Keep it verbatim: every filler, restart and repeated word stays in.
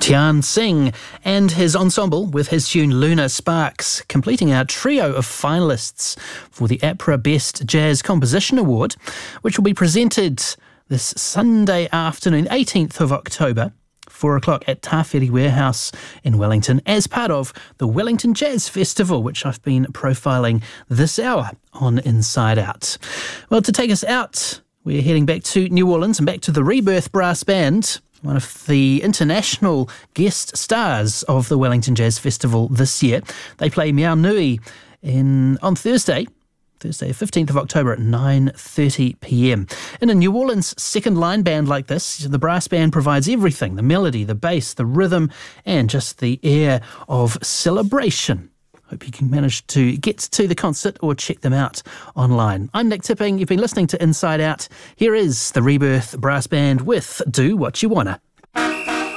Tian Singh and his ensemble with his tune Lunar Sparks, completing our trio of finalists for the APRA Best Jazz Composition Award, which will be presented this Sunday afternoon, eighteenth of October, four o'clock at Tawhiri Warehouse in Wellington, as part of the Wellington Jazz Festival, which I've been profiling this hour on Inside Out. Well, to take us out, we're heading back to New Orleans and back to the Rebirth Brass Band, one of the international guest stars of the Wellington Jazz Festival this year. They play Meow Nui in, on Thursday, Thursday, fifteenth of October at nine thirty p m. In a New Orleans second line band like this, the brass band provides everything: the melody, the bass, the rhythm, and just the air of celebration. Hope you can manage to get to the concert or check them out online. I'm Nick Tipping. You've been listening to Inside Out. Here is the Rebirth Brass Band with Do What You Wanna.